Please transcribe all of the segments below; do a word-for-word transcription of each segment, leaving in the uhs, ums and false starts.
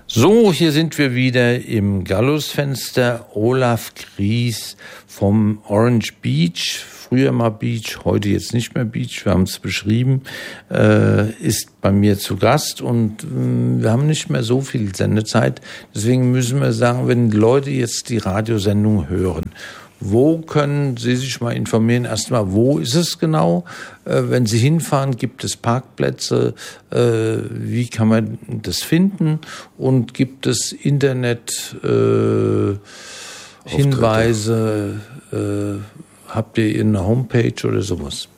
So, hier sind wir wieder im Gallusfenster. Olaf Gries vom Orange Beach, früher mal Beach, heute jetzt nicht mehr Beach, wir haben es beschrieben, äh, ist bei mir zu Gast und äh, wir haben nicht mehr so viel Sendezeit. Deswegen müssen wir sagen, wenn Leute jetzt die Radiosendung hören, wo können Sie sich mal informieren? Erstmal, wo ist es genau? Äh, wenn Sie hinfahren, gibt es Parkplätze? Äh, wie kann man das finden? Und gibt es Internet äh, Hinweise? Äh, habt ihr eine Homepage oder sowas?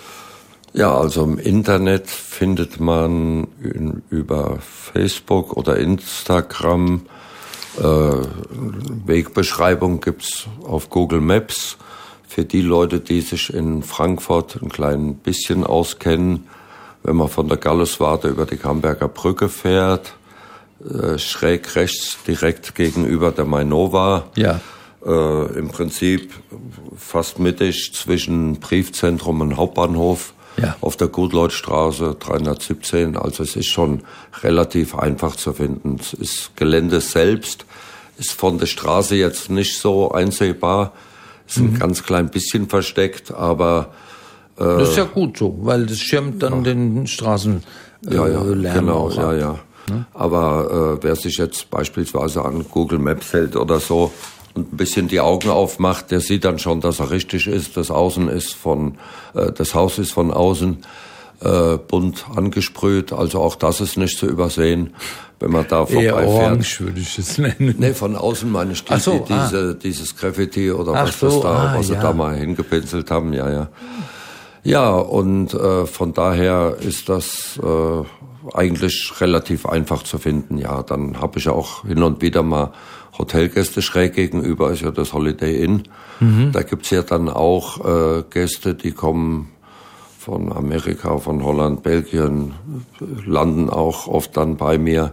Ja, also im Internet findet man in, über Facebook oder Instagram Äh, Wegbeschreibung gibt's auf Google Maps. Für die Leute, die sich in Frankfurt ein klein bisschen auskennen, wenn man von der Galluswarte über die Camberger Brücke fährt, äh, schräg rechts direkt gegenüber der Mainova. Ja. Äh, im Prinzip fast mittig zwischen Briefzentrum und Hauptbahnhof. Ja. Auf der Gutleutstraße dreihundertsiebzehn, also es ist schon relativ einfach zu finden. Es ist Gelände selbst, ist von der Straße jetzt nicht so einsehbar, ist mhm. ein ganz klein bisschen versteckt, aber äh, das ist ja gut so, weil das schirmt dann ja. den Straßen äh, ja, ja, Lärm genau, auch ja, ab. ja. Ne? Aber äh, wer sich jetzt beispielsweise an Google Maps hält oder so und ein bisschen die Augen aufmacht, der sieht dann schon, dass er richtig ist. Das Außen ist von, äh, das Haus ist von außen äh, bunt angesprüht, also auch das ist nicht zu übersehen, wenn man da vorbeifährt. Eher orange würde ich es nennen. Nee, von außen meine ich die, so, die, diese, ah. dieses Graffiti oder Ach was so, das da, ah, was sie ja. da mal hingepinselt haben, ja, ja. Ja, und äh, von daher ist das äh, eigentlich relativ einfach zu finden. Ja, dann habe ich auch hin und wieder mal Hotelgäste schräg gegenüber, ist ja das Holiday Inn. Mhm. Da gibt's ja dann auch äh, Gäste, die kommen von Amerika, von Holland, Belgien, landen auch oft dann bei mir,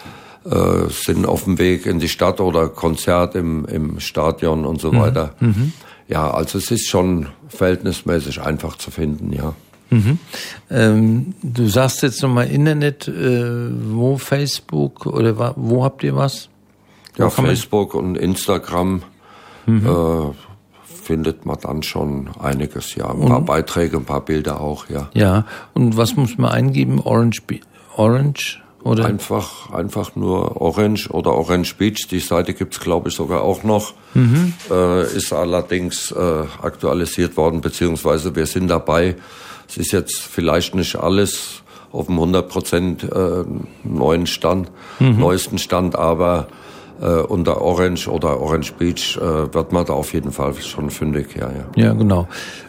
äh, sind auf dem Weg in die Stadt oder Konzert im, im Stadion und so mhm. weiter. Mhm. Ja, also es ist schon verhältnismäßig einfach zu finden, ja. Mhm. Ähm, du sagst jetzt nochmal Internet, äh, wo Facebook oder wo habt ihr was? Ja, Facebook und Instagram mhm. äh, findet man dann schon einiges, ja. Ein und, paar Beiträge, ein paar Bilder auch, ja. Ja, und was muss man eingeben? Orange, Orange oder? Einfach, einfach nur Orange oder Orange Beach. Die Seite gibt's, glaube ich, sogar auch noch. Mhm. Äh, ist allerdings äh, aktualisiert worden, beziehungsweise wir sind dabei. Es ist jetzt vielleicht nicht alles auf dem hundert Prozent äh, neuen Stand, mhm. neuesten Stand, aber äh, unter Orange oder Orange Beach äh, wird man da auf jeden Fall schon fündig, ja, ja. Ja, genau.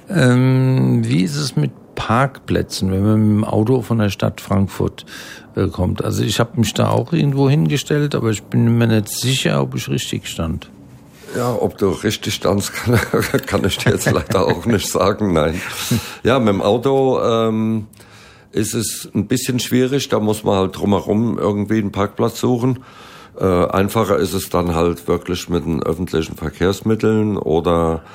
Ähm, wie ist es mit Parkplätzen, wenn man mit dem Auto von der Stadt Frankfurt äh, kommt? Also ich habe mich da auch irgendwo hingestellt, aber ich bin mir nicht sicher, ob ich richtig stand. Ja, ob du richtig standst, kann, kann ich dir jetzt leider auch nicht sagen, nein. Ja, mit dem Auto ähm, ist es ein bisschen schwierig, da muss man halt drumherum irgendwie einen Parkplatz suchen. Äh, einfacher ist es dann halt wirklich mit den öffentlichen Verkehrsmitteln oder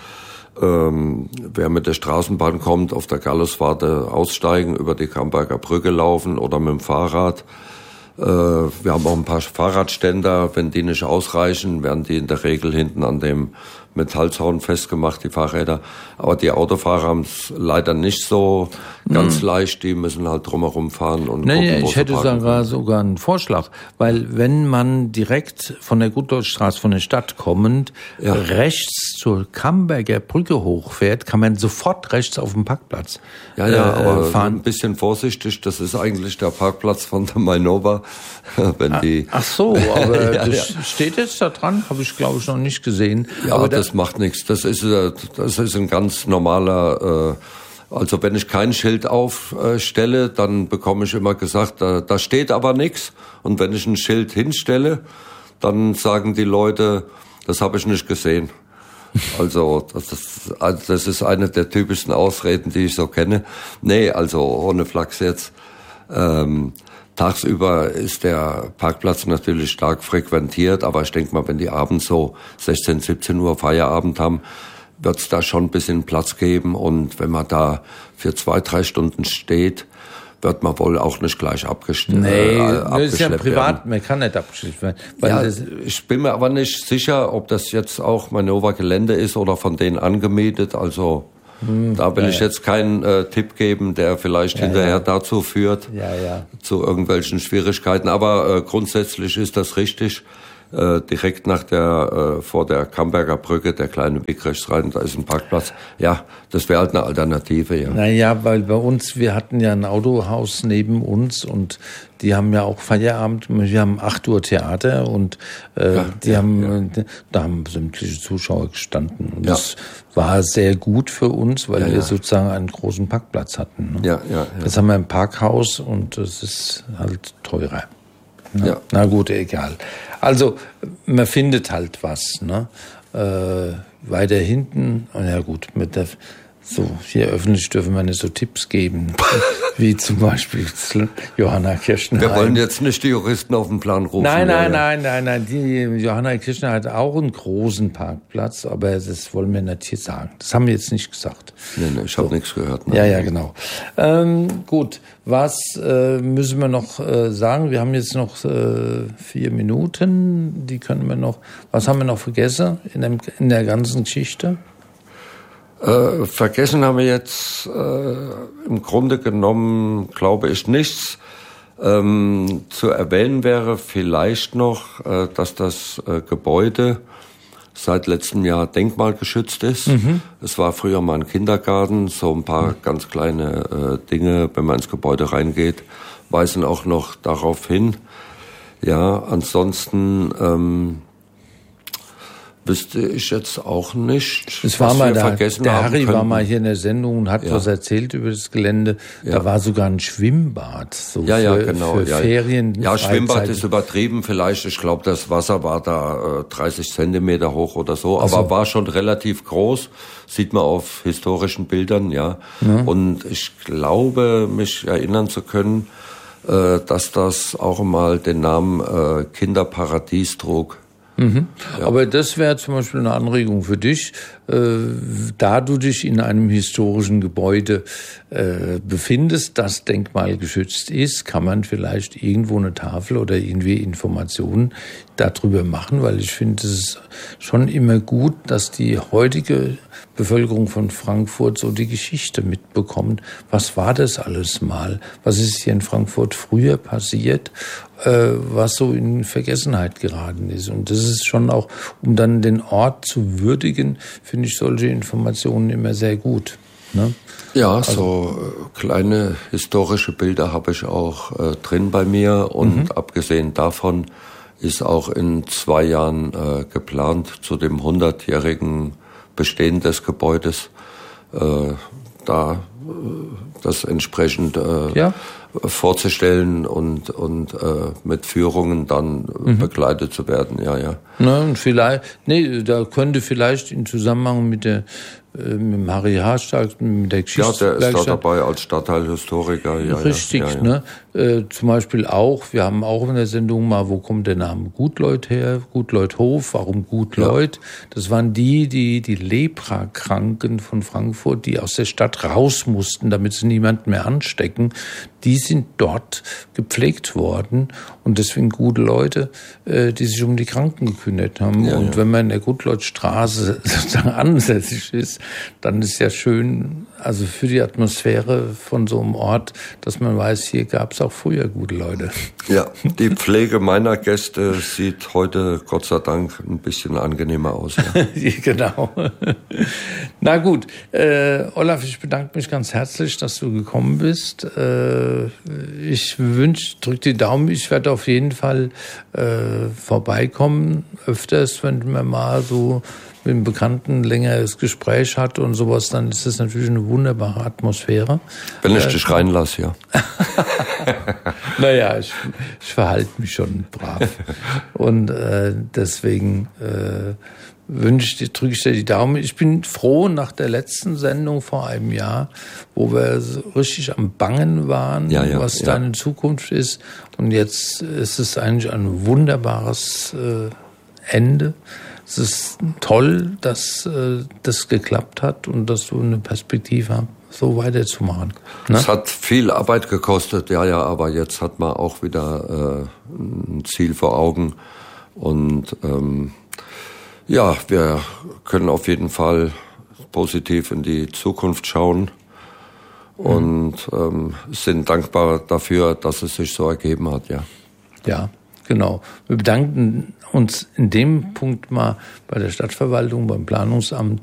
ähm, wer mit der Straßenbahn kommt, auf der Galluswarte aussteigen, über die Camberger Brücke laufen oder mit dem Fahrrad. Äh, wir haben auch ein paar Fahrradständer, wenn die nicht ausreichen, werden die in der Regel hinten an dem Metallzaun festgemacht, die Fahrräder. Aber die Autofahrer haben es leider nicht so ganz hm. leicht, die müssen halt drumherum fahren und nee, gucken, wo ich hätte sogar, sogar einen Vorschlag, weil wenn man direkt von der Gutleutstraße, von der Stadt kommend, ja. rechts zur Camberger Brücke hochfährt, kann man sofort rechts auf dem Parkplatz ja, ja, äh, aber fahren. Ein bisschen vorsichtig, das ist eigentlich der Parkplatz von der Mainova, wenn ah, die... Ach so, aber ja, das ja. steht jetzt da dran, habe ich glaube ich noch nicht gesehen. Ja, aber das macht nichts. Das ist, das ist ein ganz normaler, äh, also wenn ich kein Schild aufstelle, dann bekomme ich immer gesagt, da, da steht aber nichts. Und wenn ich ein Schild hinstelle, dann sagen die Leute, das habe ich nicht gesehen. Also das ist, das ist eine der typischsten Ausreden, die ich so kenne. Nee, also ohne Flachs jetzt. Ähm, Tagsüber ist der Parkplatz natürlich stark frequentiert, aber ich denke mal, wenn die abends so sechzehn, siebzehn Uhr Feierabend haben, wird es da schon ein bisschen Platz geben. Und wenn man da für zwei, drei Stunden steht, wird man wohl auch nicht gleich abgestellt. Nee, äh, das ist ja privat, werden. Man kann nicht abgestellt werden. Weil Ja, das, ich bin mir aber nicht sicher, ob das jetzt auch Manövergelände ist oder von denen angemietet. Also hm, da will ja, ich jetzt keinen äh, Tipp geben, der vielleicht ja, hinterher ja. dazu führt, ja, ja. zu irgendwelchen Schwierigkeiten. Aber äh, grundsätzlich ist das richtig. Äh, direkt nach der, äh, vor der Kamberger Brücke, der kleine Weg rechts rein, da ist ein Parkplatz. Ja, das wäre halt eine Alternative, ja. Naja, weil bei uns, wir hatten ja ein Autohaus neben uns und die haben ja auch Feierabend, wir haben acht Uhr Theater und äh, ja, die ja, haben, ja. da haben sämtliche Zuschauer gestanden. Und ja. das war sehr gut für uns, weil ja, wir ja. sozusagen einen großen Parkplatz hatten. Ne? Ja, ja, ja. Jetzt haben wir ein Parkhaus und es ist halt teurer. Ne? Ja. Na gut, egal. Also man findet halt was, ne? Äh, weiter hinten, ja gut, mit der, so hier öffentlich dürfen wir nicht so Tipps geben, wie zum Beispiel Johanna Kirschner. Wir wollen jetzt nicht die Juristen auf den Plan rufen. Nein, nein, ja, nein, nein, nein. Die Johanna Kirschner hat auch einen großen Parkplatz, aber das wollen wir nicht hier sagen. Das haben wir jetzt nicht gesagt. Nee, nee, ich so. habe nichts gehört. Nein. Ja, ja, genau. Ähm, gut, was äh, müssen wir noch äh, sagen? Wir haben jetzt noch äh, vier Minuten. Die können wir noch. Was haben wir noch vergessen in, dem, in der ganzen Geschichte? Äh, vergessen haben wir jetzt äh, im Grunde genommen, glaube ich, nichts. Ähm, zu erwähnen wäre vielleicht noch, äh, dass das äh, Gebäude seit letztem Jahr denkmalgeschützt ist. Mhm. Es war früher mal ein Kindergarten, so ein paar ganz kleine äh, Dinge, wenn man ins Gebäude reingeht, weisen auch noch darauf hin. Ja, ansonsten ähm, wüsste ich jetzt auch nicht. Es war mal da, der Harry war mal hier in der Sendung und hat ja. was erzählt über das Gelände. Ja. Da war sogar ein Schwimmbad. So ja, ja, für, genau. Für ja. Ferien. Ja, Freizeit. Schwimmbad ist übertrieben vielleicht. Ich glaube, das Wasser war da äh, dreißig Zentimeter hoch oder so. Aber so. War schon relativ groß. Sieht man auf historischen Bildern, ja. ja. Und ich glaube, mich erinnern zu können, äh, dass das auch mal den Namen äh, Kinderparadies trug. Mhm. Ja. Aber das wäre zum Beispiel eine Anregung für dich, äh, da du dich in einem historischen Gebäude äh, befindest, das denkmalgeschützt ist, kann man vielleicht irgendwo eine Tafel oder irgendwie Informationen darüber machen, weil ich finde, es ist schon immer gut, dass die heutige Bevölkerung von Frankfurt so die Geschichte mitbekommt. Was war das alles mal? Was ist hier in Frankfurt früher passiert? Äh, was so in Vergessenheit geraten ist. Und das ist schon auch, um dann den Ort zu würdigen, finde ich solche Informationen immer sehr gut. Ne? Ja, also, so äh, kleine historische Bilder habe ich auch äh, drin bei mir. Und mhm. abgesehen davon ist auch in zwei Jahren äh, geplant, zu dem hundertjährigen Bestehen des Gebäudes, äh, da äh, das entsprechend äh, ja. vorzustellen und und äh, mit Führungen dann mhm. begleitet zu werden, ja, ja. Na, und vielleicht, nee, da könnte vielleicht in Zusammenhang mit der mit dem Harry Haarstag, mit der Geschichtswerkstatt. Ja, der ist da dabei als Stadtteilhistoriker. Ja, richtig, ja, ja, ja. Ne? Äh, zum Beispiel auch, wir haben auch in der Sendung mal, wo kommt der Name Gutleut her? Gutleuthof, warum Gutleut? Ja. Das waren die, die die Leprakranken von Frankfurt, die aus der Stadt raus mussten, damit sie niemanden mehr anstecken, die sind dort gepflegt worden und deswegen gute Leute, äh, die sich um die Kranken gekümmert haben. Ja, und ja. wenn man in der Gutleutstraße sozusagen ansässig ist, dann ist ja schön, also für die Atmosphäre von so einem Ort, dass man weiß, hier gab es auch früher gute Leute. Ja, die Pflege meiner Gäste sieht heute Gott sei Dank ein bisschen angenehmer aus. Ja. Genau. Na gut, äh, Olaf, ich bedanke mich ganz herzlich, dass du gekommen bist. Äh, ich wünsche, drück die Daumen, ich werde auf jeden Fall äh, vorbeikommen, öfters, wenn wir mal so mit einem Bekannten längeres Gespräch hat und sowas, dann ist das natürlich eine wunderbare Atmosphäre. Wenn ich äh, dich reinlasse, ja. Naja, ich, ich verhalte mich schon brav. Und äh, deswegen äh, wünsche ich dir, drücke ich dir die Daumen. Ich bin froh nach der letzten Sendung vor einem Jahr, wo wir so richtig am Bangen waren, ja, ja, was ja. deine Zukunft ist. Und jetzt ist es eigentlich ein wunderbares äh, Ende. Es ist toll, dass äh, das geklappt hat und dass du eine Perspektive so weiterzumachen. Ne? Es hat viel Arbeit gekostet, ja, ja, aber jetzt hat man auch wieder äh, ein Ziel vor Augen. Und ähm, ja, wir können auf jeden Fall positiv in die Zukunft schauen und ähm, sind dankbar dafür, dass es sich so ergeben hat, ja. Ja, genau. Wir bedanken uns in dem Punkt mal bei der Stadtverwaltung, beim Planungsamt